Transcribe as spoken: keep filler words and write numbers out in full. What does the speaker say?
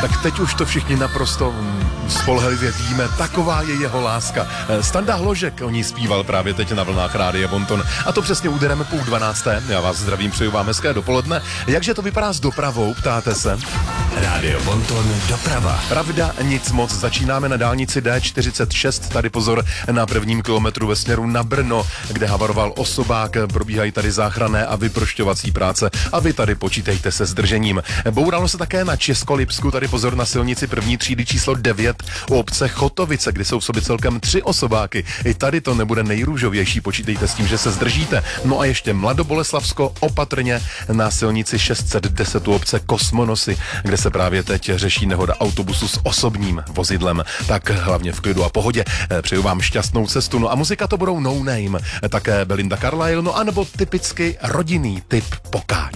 Tak teď už to všichni naprosto spolehlivě víme, taková je jeho láska. Standa Hložek o ní zpíval právě teď na vlnách Rádia Bonton. A to přesně úderem půl dvanácté. Já vás zdravím, přeju vám hezké dopoledne. Jakže to vypadá s dopravou, ptáte se? Rádio Bonton, doprava. Pravda, nic moc. Začínáme na dálnici D čtyřicet šest, tady pozor na prvním kilometru ve směru na Brno, kde havaroval osobák, probíhají tady záchranné a vyprošťovací práce a vy tady počítejte se zdržením. Bouralo se také na Českolipsku, tady pozor na silnici první třídy číslo devět u obce Chotovice, kde jsou v sobě celkem tři osobáky. I tady to nebude nejrůžovější, počítejte s tím, že se zdržíte. No a ještě Mladoboleslavsko opatrně na silnici šest set deset u obce Kosmonosy, kde se právě teď řeší nehoda autobusu s osobním vozidlem. Tak hlavně v klidu a pohodě. Přeju vám šťastnou cestu. No a muzika to budou No Name, také Belinda Carlisle, no anebo typicky rodinný typ pokáč.